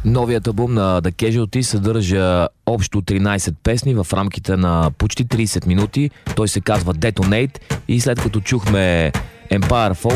Новият албум на The Casualty съдържа общо 13 песни в рамките на почти 30 минути. Той се казва Detonate и след като чухме Empire Fall,